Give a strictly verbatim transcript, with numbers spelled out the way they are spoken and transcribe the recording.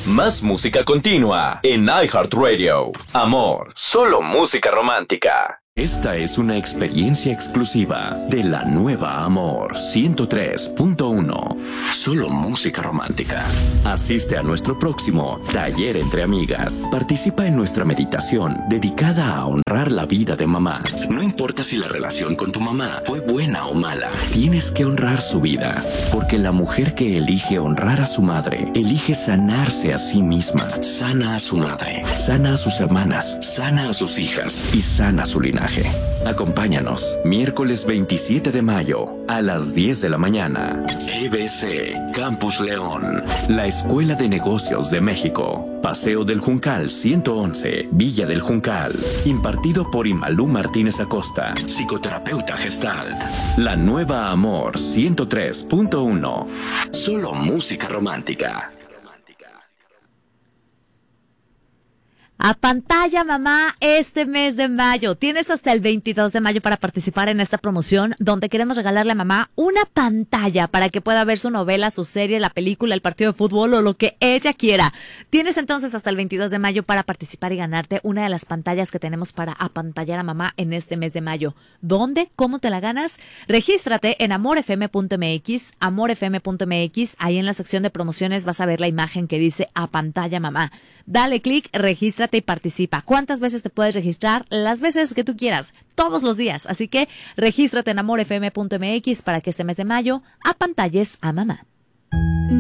Más música continua en iHeartRadio. Amor, solo música romántica. Esta es una experiencia exclusiva de la nueva Amor ciento tres punto uno. Solo música romántica. Asiste a nuestro próximo Taller entre Amigas. Participa en nuestra meditación dedicada a honrar la vida de mamá. No importa si la relación con tu mamá fue buena o mala, tienes que honrar su vida, porque la mujer que elige honrar a su madre, elige sanarse a sí misma. Sana a su madre, sana a sus hermanas, sana a sus hijas y sana su linaje. Acompáñanos, miércoles veintisiete de mayo, a las diez de la mañana. E B C, Campus León, la Escuela de Negocios de México. Paseo del Juncal ciento once, Villa del Juncal. Impartido por Imalú Martínez Acosta, psicoterapeuta Gestalt. La nueva Amor ciento tres punto uno. Solo música romántica. A pantalla, mamá, este mes de mayo. Tienes hasta el veintidós de mayo para participar en esta promoción donde queremos regalarle a mamá una pantalla para que pueda ver su novela, su serie, la película, el partido de fútbol o lo que ella quiera. Tienes entonces hasta el veintidós de mayo para participar y ganarte una de las pantallas que tenemos para apantallar a mamá en este mes de mayo. ¿Dónde? ¿Cómo te la ganas? Regístrate en amor f m punto m x, amor f m punto m x. Ahí en la sección de promociones vas a ver la imagen que dice apantalla mamá. Dale clic, regístrate y participa. ¿Cuántas veces te puedes registrar? Las veces que tú quieras, todos los días. Así que regístrate en amor f m punto m x para que este mes de mayo apantalles a mamá.